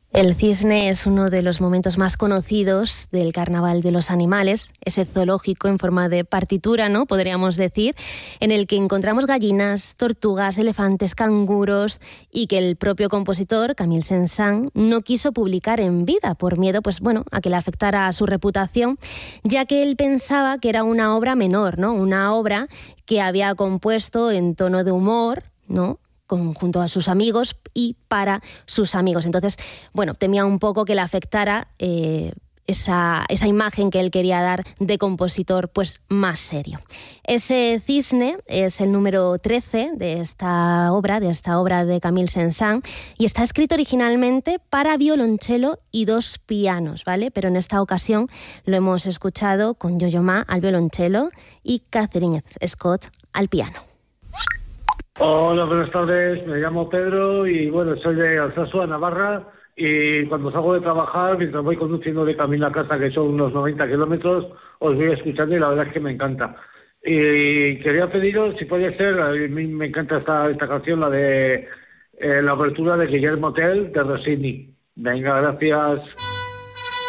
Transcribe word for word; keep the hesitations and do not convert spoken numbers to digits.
El cisne es uno de los momentos más conocidos del Carnaval de los Animales, ese zoológico en forma de partitura, ¿no?, podríamos decir, en el que encontramos gallinas, tortugas, elefantes, canguros, y que el propio compositor, Camille Saint-Saëns, no quiso publicar en vida por miedo, pues bueno, a que le afectara a su reputación, ya que él pensaba que era una obra menor, ¿no?, una obra que había compuesto en tono de humor, ¿no?, junto a sus amigos y para sus amigos. Entonces, bueno, temía un poco que le afectara eh, esa, esa imagen que él quería dar de compositor pues más serio. Ese cisne es el número trece de esta obra, de esta obra de Camille Saint-Saëns, y está escrito originalmente para violonchelo y dos pianos, ¿vale? Pero en esta ocasión lo hemos escuchado con Yo-Yo Ma al violonchelo y Catherine Scott al piano. Hola, buenas tardes, me llamo Pedro y bueno, soy de Alsasua, Navarra, y cuando salgo de trabajar, mientras voy conduciendo de camino a casa, que son unos noventa kilómetros, os voy escuchando y la verdad es que me encanta. Y quería pediros, si puede ser, a mí me encanta esta, esta canción, la de eh, la apertura de Guillermo Tell de Rossini. Venga, gracias.